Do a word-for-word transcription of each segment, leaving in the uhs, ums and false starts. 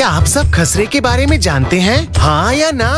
आप सब खसरे के बारे में जानते हैं, हाँ या ना?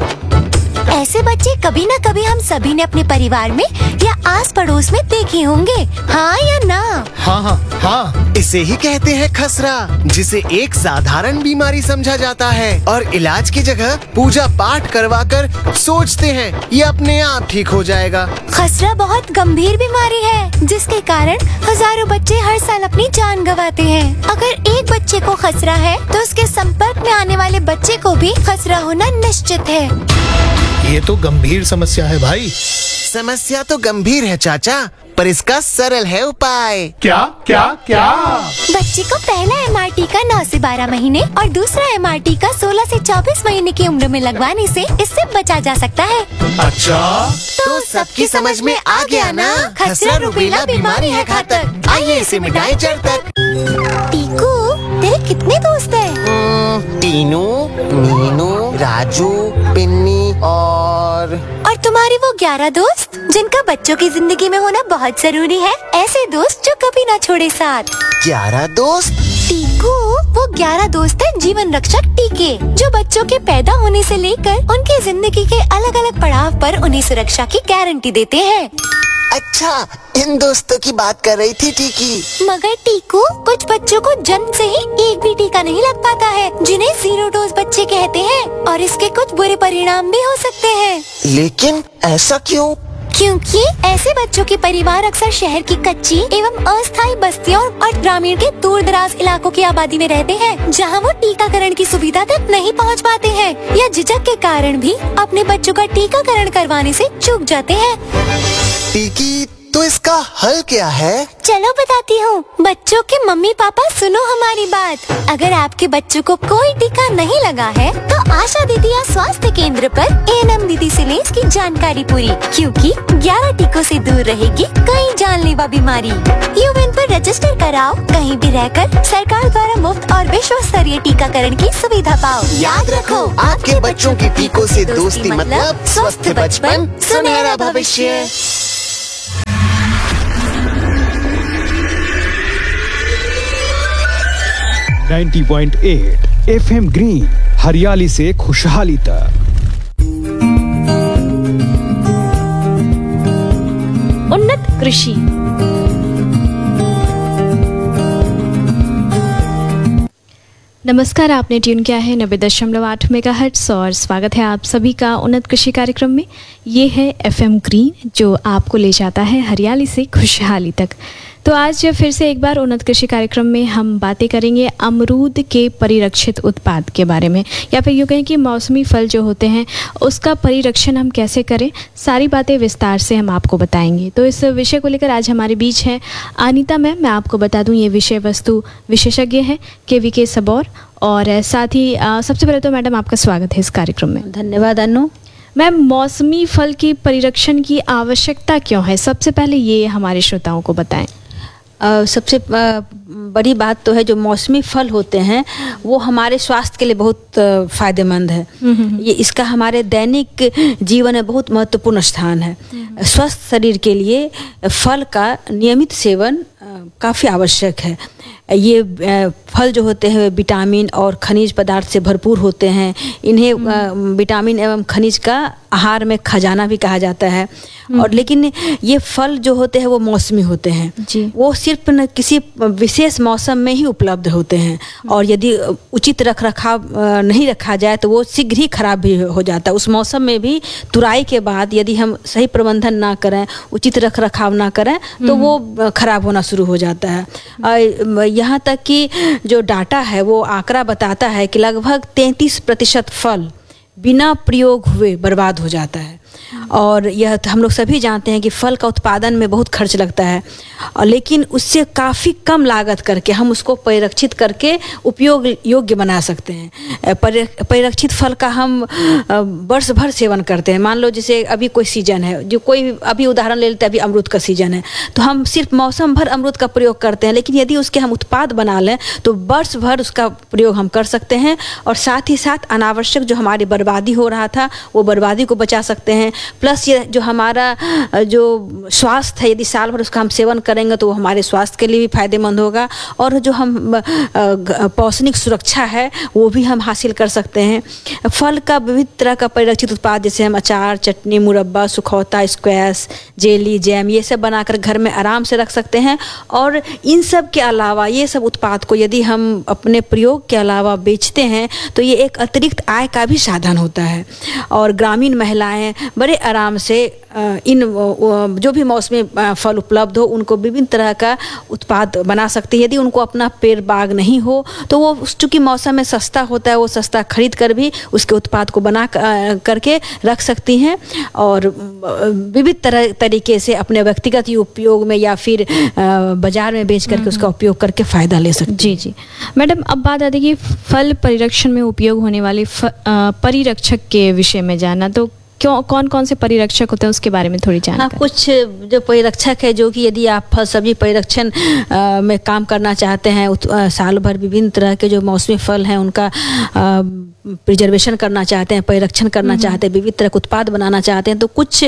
ऐसे बच्चे कभी न कभी हम सभी ने अपने परिवार में या आस पड़ोस में देखे होंगे, हाँ या ना? हाँ हाँ हाँ, इसे ही कहते हैं खसरा, जिसे एक साधारण बीमारी समझा जाता है और इलाज की जगह पूजा पाठ करवाकर सोचते हैं ये अपने आप ठीक हो जाएगा। खसरा बहुत गंभीर बीमारी है जिसके कारण हजारों बच्चे हर साल अपनी जान गंवाते हैं। अगर एक बच्चे को खसरा है तो उसके संपर्क में आने वाले बच्चे को भी खसरा होना निश्चित है। ये तो गंभीर समस्या है भाई। समस्या तो गंभीर है चाचा, पर इसका सरल है उपाय। क्या क्या क्या? बच्चे को पहला एम आर टी का नौ से बारह महीने और दूसरा एम आर टी का सोलह से चौबीस महीने की उम्र में लगवाने से इससे बचा जा सकता है। अच्छा, तो सबकी समझ में आ गया ना? खसरा रुबेला बीमारी है घातक, आइए इसे मिटाएं जड़ तक। टीकू, तेरे कितने दोस्त हैं? टीनू, मीनू, राजू, पिन्नी और और तुम्हारे वो ग्यारह दोस्त जिनका बच्चों की जिंदगी में होना बहुत जरूरी है, ऐसे दोस्त जो कभी ना छोड़े साथ। ग्यारह दोस्त? टीकू, वो ग्यारह दोस्त हैं जीवन रक्षक टीके, जो बच्चों के पैदा होने से लेकर उनकी जिंदगी के अलग अलग पड़ाव पर उन्हें सुरक्षा की गारंटी देते हैं। अच्छा, इन दोस्तों की बात कर रही थी टीकी। मगर टीकू, कुछ बच्चों को जन्म से ही एक भी टीका नहीं लग पाता है, जिन्हें जीरो डोज बच्चे कहते हैं, और इसके कुछ बुरे परिणाम भी हो सकते हैं। लेकिन ऐसा क्यों? क्योंकि ऐसे बच्चों के परिवार अक्सर शहर की कच्ची एवं अस्थायी बस्तियों और ग्रामीण के दूर दराज इलाकों की आबादी में रहते हैं, जहां वो टीकाकरण की सुविधा तक नहीं पहुंच पाते हैं या झिझक के कारण भी अपने बच्चों का टीकाकरण करवाने से चूक जाते हैं। टीकी, तो इसका हल क्या है? चलो बताती हूँ। बच्चों के मम्मी पापा सुनो हमारी बात। अगर आपके बच्चों को कोई टीका नहीं लगा है तो आशा दीदी या स्वास्थ्य केंद्र पर ए एन एम दीदी से ले इसकी जानकारी पूरी, क्योंकि ग्यारह टीकों से दूर रहेगी कई जानलेवा बीमारी। यूएन पर रजिस्टर कराओ, कहीं भी रहकर सरकार द्वारा मुफ्त और विश्व स्तरीय टीकाकरण की सुविधा पाओ। याद रखो, आपके बच्चों की टीकों से दोस्ती मतलब स्वस्थ बचपन, सुनहरा भविष्य। नब्बे पॉइंट आठ एफ एम ग्रीन, हरियाली से खुशहाली तक। उन्नत कृषि। नमस्कार, आपने ट्यून किया है नब्बे दशमलव आठ मेगाहर्ट्ज और स्वागत है आप सभी का उन्नत कृषि कार्यक्रम में। ये है एफ एम ग्रीन जो आपको ले जाता है हरियाली से खुशहाली तक। तो आज फिर से एक बार उन्नत कृषि कार्यक्रम में हम बातें करेंगे अमरूद के परिरक्षित उत्पाद के बारे में, या फिर यूँ कहें कि मौसमी फल जो होते हैं उसका परिरक्षण हम कैसे करें, सारी बातें विस्तार से हम आपको बताएंगे। तो इस विषय को लेकर आज हमारे बीच है अनीता मैम। मैं आपको बता दूं ये विषय वस्तु विशेषज्ञ है के वी के सबौर, और साथ ही आ, सबसे पहले तो मैडम आपका स्वागत है इस कार्यक्रम में। धन्यवाद अनु। मैम, मौसमी फल की परिरक्षण की आवश्यकता क्यों है, सबसे पहले ये हमारे श्रोताओं को बताएं। Uh, सबसे uh, बड़ी बात तो है जो मौसमी फल होते हैं वो हमारे स्वास्थ्य के लिए बहुत uh, फायदेमंद है। ये इसका हमारे दैनिक जीवन में बहुत महत्वपूर्ण स्थान है। स्वस्थ शरीर के लिए फल का नियमित सेवन uh, काफ़ी आवश्यक है। ये फल जो होते हैं विटामिन और खनिज पदार्थ से भरपूर होते हैं। इन्हें विटामिन एवं खनिज का आहार में खजाना भी कहा जाता है। और लेकिन ये फल जो होते हैं वो मौसमी होते हैं जी। वो सिर्फ न किसी विशेष मौसम में ही उपलब्ध होते हैं, और यदि उचित रख रखाव नहीं रखा जाए तो वो शीघ्र ही खराब भी हो जाता है। उस मौसम में भी तुराई के बाद यदि हम सही प्रबंधन ना करें, उचित रख रखाव ना करें तो वो खराब होना शुरू हो जाता है। यहाँ तक कि जो डाटा है वो आंकड़ा बताता है कि लगभग तैंतीस प्रतिशत फल बिना प्रयोग हुए बर्बाद हो जाता है। और यह हम लोग सभी जानते हैं कि फल का उत्पादन में बहुत खर्च लगता है, और लेकिन उससे काफ़ी कम लागत करके हम उसको परिरक्षित करके उपयोग योग्य बना सकते हैं। परिरक्षित फल का हम वर्ष भर सेवन करते हैं। मान लो जैसे अभी कोई सीजन है, जो कोई अभी उदाहरण ले लेते हैं, अभी अमरूद का सीजन है, तो हम सिर्फ मौसम भर अमरूद का प्रयोग करते हैं, लेकिन यदि उसके हम उत्पाद बना लें तो वर्ष भर उसका प्रयोग हम कर सकते हैं, और साथ ही साथ अनावश्यक जो हमारी बर्बादी हो रहा था वो बर्बादी को बचा सकते हैं। हैं। प्लस ये जो हमारा जो स्वास्थ्य है, यदि साल भर उसका हम सेवन करेंगे तो वो हमारे स्वास्थ्य के लिए भी फायदेमंद होगा, और जो हम पौष्टिक सुरक्षा है वो भी हम हासिल कर सकते हैं। फल का विविध तरह का परिरक्षित उत्पाद, जैसे हम अचार, चटनी, मुरब्बा, सुखौता, स्क्वैश, जेली, जैम, ये सब बनाकर घर में आराम से रख सकते हैं। और इन सब के अलावा ये सब उत्पाद को यदि हम अपने प्रयोग के अलावा बेचते हैं तो ये एक अतिरिक्त आय का भी साधन होता है। और ग्रामीण महिलाएं बड़े आराम से इन जो भी मौसमी फल उपलब्ध हो उनको विभिन्न तरह का उत्पाद बना सकती है। यदि उनको अपना पेड़ बाग नहीं हो तो वो चूँकि मौसम में सस्ता होता है, वो सस्ता खरीद कर भी उसके उत्पाद को बना करके रख सकती हैं और विविध तरह तरीके से अपने व्यक्तिगत उपयोग में या फिर बाजार में बेच करके उसका उपयोग करके फ़ायदा ले सकती हैं। जी जी मैडम, अब बात आती है कि फल परिरक्षण में उपयोग होने वाले परिरक्षक के विषय में जानना, तो क्यों कौन कौन से परिरक्षक होते हैं उसके बारे में थोड़ी जानकारी। हाँ, कुछ जो परिरक्षक है जो कि यदि आप फल सब्जी परिरक्षण में काम करना चाहते हैं, आ, साल भर विभिन्न तरह के जो मौसमी फल हैं उनका प्रिजर्वेशन करना चाहते हैं, परिरक्षण करना चाहते हैं, विविध तरह के उत्पाद बनाना चाहते हैं, तो कुछ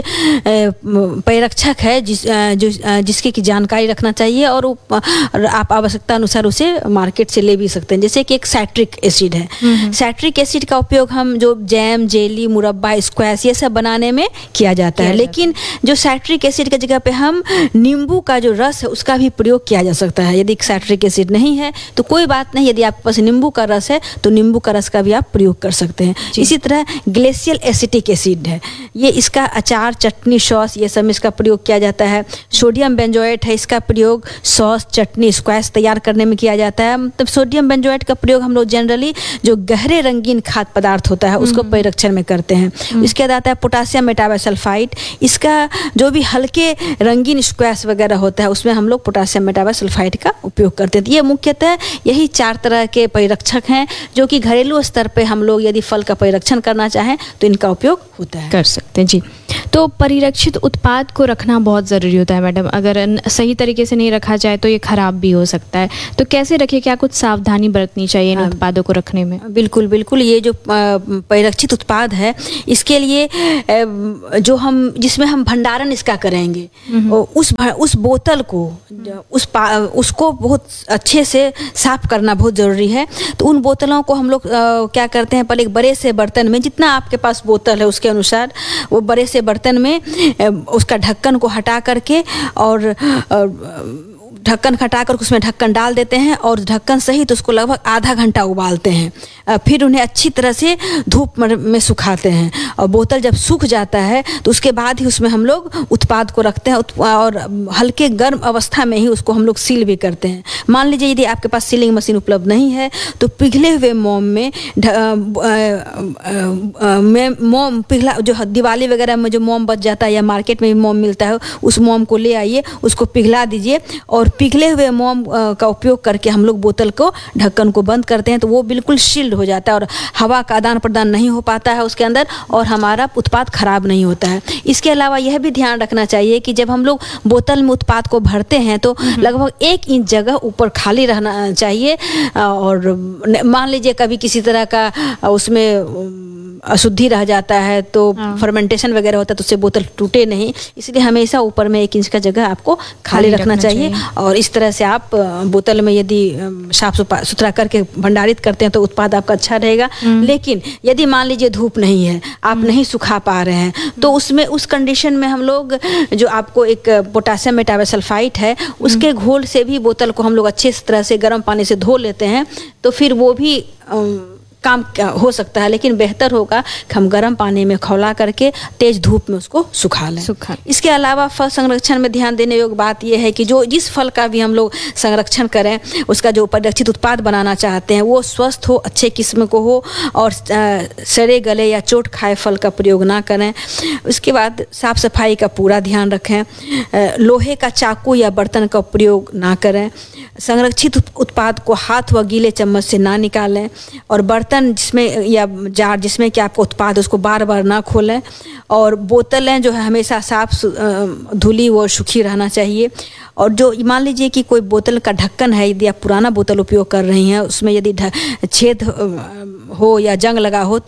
परिरक्षक है जिस जो जिसकी की जानकारी रखना चाहिए और, और आप आवश्यकता अनुसार उसे मार्केट से ले भी सकते हैं। जैसे कि एक साइट्रिक एसिड है। साइट्रिक एसिड का उपयोग हम जो जैम, जेली, मुरब्बा, स्क्वैश ये सब बनाने में किया जाता है, लेकिन जो साइट्रिक एसिड की जगह पे हम नींबू का जो रस है उसका भी प्रयोग किया जा सकता है। यदि साइट्रिक एसिड नहीं है तो कोई बात नहीं, यदि आपके पास नींबू का रस है तो नींबू का रस का भी आप प्रयोग कर सकते हैं। इसी तरह ग्लेशियल एसिटिक एसिड है, ये इसका अचार, चटनी, सॉस ये सब में इसका प्रयोग किया जाता है। सोडियम बेंजोएट है, इसका प्रयोग सॉस, चटनी, स्क्वैश तैयार करने में किया जाता है। मतलब सोडियम बेंजोएट का प्रयोग हम लोग जनरली जो गहरे रंगीन खाद्य पदार्थ होता है उसको परिरक्षण में करते हैं। इसके बाद आता है पोटासियम मेटाबाइसल्फाइड, इसका जो भी हल्के रंगीन स्क्वैश वगैरह होता है उसमें हम लोग पोटासियम मेटाबाइसल्फाइड का उपयोग करते हैं। ये मुख्यतः यही चार तरह के परिरक्षक हैं जो कि घरेलू स्तर पे हम लोग यदि फल का परिरक्षण करना चाहें तो इनका उपयोग होता है, कर सकते हैं। जी, तो परिरक्षित उत्पाद को रखना बहुत ज़रूरी होता है मैडम, अगर सही तरीके से नहीं रखा जाए तो ये खराब भी हो सकता है, तो कैसे रखें, क्या कुछ सावधानी बरतनी चाहिए इन उत्पादों को रखने में? बिल्कुल बिल्कुल, ये जो परिरक्षित उत्पाद है इसके लिए जो हम जिसमें हम भंडारण इसका करेंगे उस उस बोतल को उस उसको बहुत अच्छे से साफ करना बहुत ज़रूरी है। तो उन बोतलों को हम लोग क्या करते हैं, पहले एक बड़े से बर्तन में, जितना आपके पास बोतल है उसके अनुसार वो बड़े से बर्तन में उसका ढक्कन को हटा करके और, और ढक्कन हटाकर उसमें ढक्कन डाल देते हैं और ढक्कन सहित उसको लगभग आधा घंटा उबालते हैं। फिर उन्हें अच्छी तरह से धूप में सुखाते हैं और बोतल जब सूख जाता है तो उसके बाद ही उसमें हम लोग उत्पाद को रखते हैं और हल्के गर्म अवस्था में ही उसको हम लोग सील भी करते हैं। मान लीजिए यदि आपके पास सीलिंग मशीन उपलब्ध नहीं है तो पिघले हुए मोम में मोम पिघला, जो दिवाली वगैरह में जो मोम बच जाता है या मार्केट में भी मोम मिलता है, उस मोम को ले आइए, उसको पिघला दीजिए और पिघले हुए मोम का उपयोग करके हम लोग बोतल को ढक्कन को बंद करते हैं तो वो बिल्कुल शील्ड हो जाता है और हवा का आदान प्रदान नहीं हो पाता है उसके अंदर और हमारा उत्पाद खराब नहीं होता है। इसके अलावा यह भी ध्यान रखना चाहिए कि जब हम लोग बोतल में उत्पाद को भरते हैं तो लगभग एक इंच जगह ऊपर खाली रहना चाहिए और मान लीजिए कभी किसी तरह का उसमें अशुद्धि रह जाता है तो फर्मेंटेशन वगैरह होता है तो उससे बोतल टूटे नहीं, इसलिए हमेशा ऊपर में एक इंच का जगह आपको खाली रखना, रखना चाहिए, चाहिए और इस तरह से आप बोतल में यदि साफ सुथरा करके भंडारित करते हैं तो उत्पाद आपका अच्छा रहेगा। लेकिन यदि मान लीजिए धूप नहीं है, आप नहीं सुखा पा रहे हैं तो उसमें उस कंडीशन में हम लोग जो आपको एक पोटासियम मेटाबाइसल्फाइड है उसके घोल से भी बोतल को हम लोग अच्छे तरह से गर्म पानी से धो लेते हैं तो फिर वो भी काम हो सकता है, लेकिन बेहतर होगा कि हम गर्म पानी में खौला करके तेज धूप में उसको सुखा लें। सुखा। इसके अलावा फल संरक्षण में ध्यान देने योग्य बात यह है कि जो जिस फल का भी हम लोग संरक्षण करें उसका जो परिरक्षित उत्पाद बनाना चाहते हैं वो स्वस्थ हो, अच्छे किस्म को हो और सड़े गले या चोट खाए फल का प्रयोग ना करें। उसके बाद साफ सफाई का पूरा ध्यान रखें, लोहे का चाकू या बर्तन का प्रयोग ना करें, संरक्षित उत्पाद को हाथ व गीले चम्मच से ना निकालें और बर्तन जिसमें या जार जिसमें कि आपको उत्पाद उसको बार बार ना खोलें और बोतलें जो है हमेशा साफ धुली व सूखी रहना चाहिए। और जो मान लीजिए कि कोई बोतल का ढक्कन है, यदि आप पुराना बोतल उपयोग कर रही हैं उसमें यदि छेद हो या जंग लगा हो तो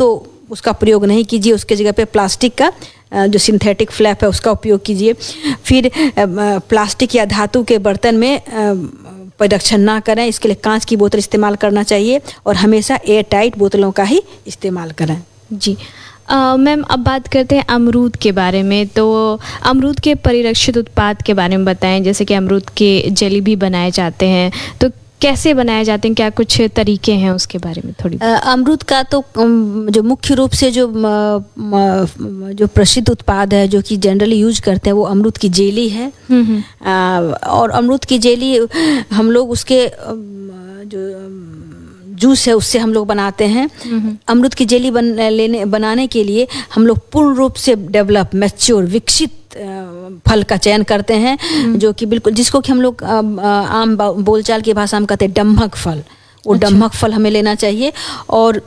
उसका प्रयोग नहीं कीजिए, उसके जगह पे प्लास्टिक का अ, जो सिंथेटिक फ्लैप है उसका उपयोग कीजिए। फिर अ, अ, प्लास्टिक या धातु के बर्तन में अ, परिरक्षण ना करें, इसके लिए कांच की बोतल इस्तेमाल करना चाहिए और हमेशा एयर टाइट बोतलों का ही इस्तेमाल करें। जी अ, मैम अब बात करते हैं अमरूद के बारे में। तो अमरूद के परिरक्षित उत्पाद के बारे में बताएं, जैसे कि अमरूद के जेली भी बनाए जाते हैं, तो कैसे बनाए जाते हैं, क्या कुछ तरीके हैं उसके बारे में थोड़ी? अ, अमरूद का तो अम, जो मुख्य रूप से जो म, म, जो प्रसिद्ध उत्पाद है जो कि जनरली यूज करते हैं वो अमरूद की जेली है। अ, और अमरूद की जेली हम लोग उसके अम, जो अम, जूस है उससे हम लोग बनाते हैं। अमरूद की जेली बन, लेने बनाने के लिए हम लोग पूर्ण रूप से डेवलप मैच्योर विकसित फल का चयन करते हैं, जो कि बिल्कुल जिसको कि हम लोग आम बोलचाल की भाषा में कहते हैं डम्भक फल। वो अच्छा। डम्भक फल हमें लेना चाहिए और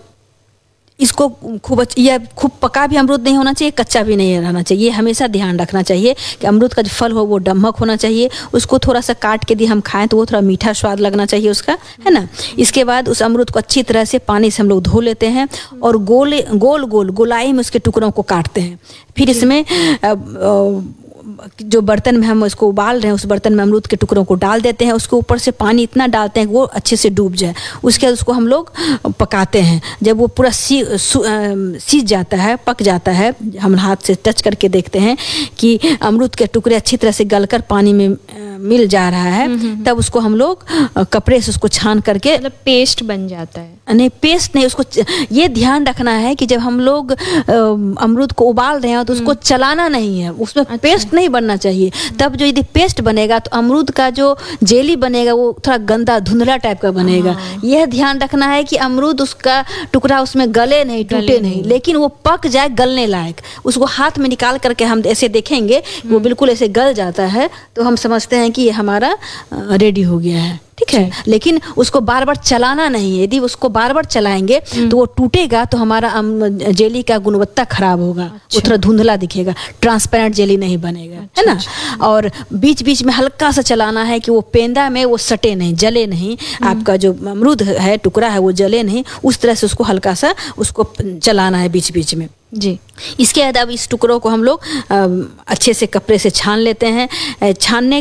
इसको खूब यह खूब पका भी अमरूद नहीं होना चाहिए, कच्चा भी नहीं रहना चाहिए। ये हमेशा ध्यान रखना चाहिए कि अमरूद का जो फल हो वो डम्भक होना चाहिए। उसको थोड़ा सा काट के यदि हम खाएं तो वो थोड़ा मीठा स्वाद लगना चाहिए उसका, है ना। इसके बाद उस अमरूद को अच्छी तरह से पानी से हम लोग धो लेते हैं और गोल गोल गोल गोलाई में उसके टुकड़ों को काटते हैं। फिर इसमें आ, आ, जो बर्तन में हम इसको उबाल रहे हैं उस बर्तन में अमरूद के टुकड़ों को डाल देते हैं। उसके ऊपर से पानी इतना डालते हैं कि वो अच्छे से डूब जाए। उसके बाद उसको हम लोग पकाते हैं। जब वो पूरा सी सीज जाता है, पक जाता है, हम हाथ से टच करके देखते हैं कि अमरूद के टुकड़े अच्छी तरह से गलकर पानी में मिल जा रहा है, तब उसको हम लोग कपड़े से उसको छान करके, मतलब पेस्ट बन जाता है? नहीं, पेस्ट नहीं। उसको ये ध्यान रखना है कि जब हम लोग अमरूद को उबाल रहे हैं तो उसको चलाना नहीं है, उसमें अच्छा। पेस्ट नहीं बनना चाहिए। तब जो यदि पेस्ट बनेगा तो अमरूद का जो जेली बनेगा वो थोड़ा गंदा धुंधला टाइप का बनेगा। यह ध्यान रखना है कि अमरूद उसका टुकड़ा उसमें गले नहीं, टूटे नहीं, लेकिन वो पक जाए गलने लायक। उसको हाथ में निकाल करके हम ऐसे देखेंगे वो बिल्कुल ऐसे गल जाता है तो हम समझते हैं कि ये हमारा रेडी हो गया है, ठीक है। लेकिन उसको बार बार चलाना नहीं है। यदि उसको बार बार चलाएंगे तो वो टूटेगा तो हमारा जेली का गुणवत्ता खराब होगा। अच्छा। वो थोड़ा धुंधला दिखेगा, ट्रांसपेरेंट जेली नहीं बनेगा। अच्छा, है ना। अच्छा। और बीच बीच में हल्का सा चलाना है कि वो पेंदा में वो सटे नहीं, जले नहीं, आपका जो अमरूद है टुकड़ा है वो जले नहीं। उस तरह से उसको हल्का सा उसको चलाना है बीच बीच में। जी। इसके बाद अब इस टुकड़ों को हम लोग अच्छे से कपड़े से छान लेते हैं। छानने